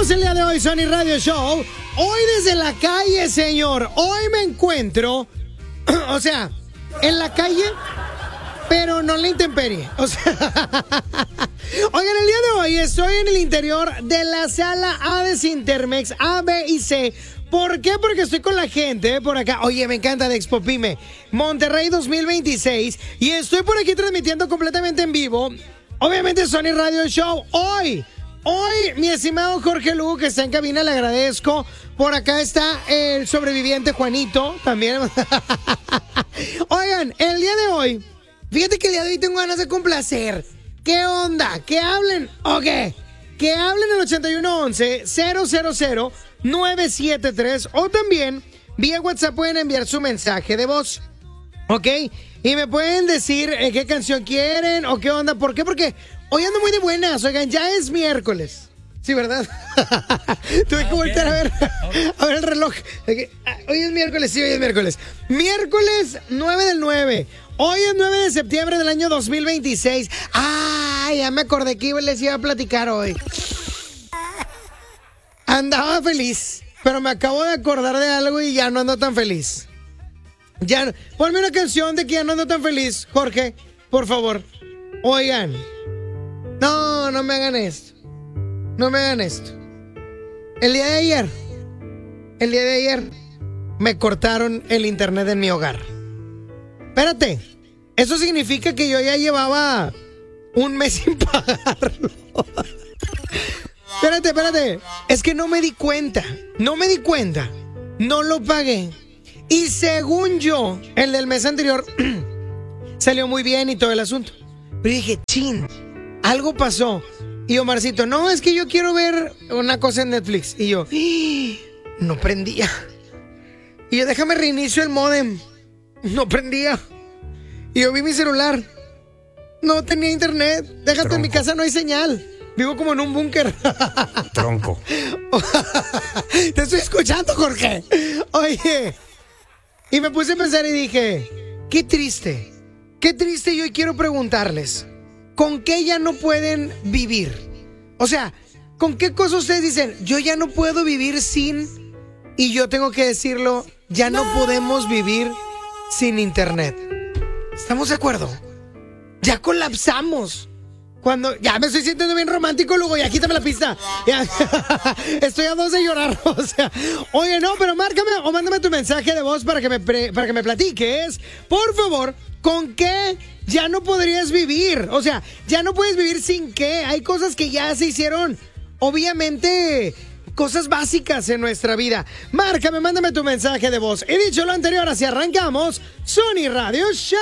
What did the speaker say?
Arrancamos el día de hoy, Sony Radio Show. Hoy desde la calle, señor. Hoy me encuentro, o sea, en la calle, pero no en la intemperie. O sea, oigan, el día de hoy estoy en el interior de la sala A de Sintermex, A, B y C. ¿Por qué? Porque estoy con la gente por acá. Oye, me encanta de Expo Pyme Monterrey 2026. Y estoy por aquí transmitiendo completamente en vivo. Obviamente Sony Radio Show. Hoy, mi estimado Jorge Lugo, que está en cabina, le agradezco. Por acá está el sobreviviente Juanito también. Oigan, el día de hoy, fíjate que el día de hoy tengo ganas de complacer. ¿Qué onda? ¿Que hablen? ¿Ok? Que hablen al 8111-000-973 o también vía WhatsApp pueden enviar su mensaje de voz. ¿Ok? Y me pueden decir qué canción quieren o qué onda. ¿Por qué? Porque hoy ando muy de buenas. Oigan, ya es miércoles. Sí, ¿verdad? Tuve que voltear a ver el reloj. Hoy es miércoles, sí, hoy es miércoles. Miércoles 9 del 9. Hoy es 9 de septiembre del año 2026. Ya me acordé que les iba a platicar hoy. Andaba feliz, pero me acabo de acordar de algo y ya no ando tan feliz. Ponme una canción de que ya no ando tan feliz, Jorge, por favor. Oigan, no me hagan esto. No me hagan esto. El día de ayer me cortaron el internet en mi hogar. Espérate, eso significa que yo ya llevaba un mes sin pagarlo. Espérate, es que no me di cuenta, no lo pagué. Y según yo, el del mes anterior salió muy bien y todo el asunto. Pero dije, chin, algo pasó. Y Omarcito, no, es que yo quiero ver una cosa en Netflix. Y yo, no prendía. Y yo, déjame reinicio el módem. No prendía. Y yo vi mi celular. No tenía internet. Déjate, tronco. En mi casa no hay señal. Vivo como en un búnker. Tronco. Te estoy escuchando, Jorge. Oye. Y me puse a pensar y dije, qué triste. Qué triste. Y hoy quiero preguntarles, ¿con qué ya no pueden vivir? O sea, ¿con qué cosas ustedes dicen, yo ya no puedo vivir sin... Y yo tengo que decirlo, ya no podemos vivir sin internet. ¿Estamos de acuerdo? Ya colapsamos. Cuando ya me estoy sintiendo bien romántico, Lugo, ya quítame la pista. Ya. Estoy a dos de llorar. O sea, oye, no, pero márcame o mándame tu mensaje de voz para que me platiques. Por favor, ¿con qué ya no podrías vivir? O sea, ya no puedes vivir sin qué. Hay cosas que ya se hicieron, obviamente, cosas básicas en nuestra vida. Márcame, mándame tu mensaje de voz. He dicho lo anterior, así arrancamos Sony Radio Show.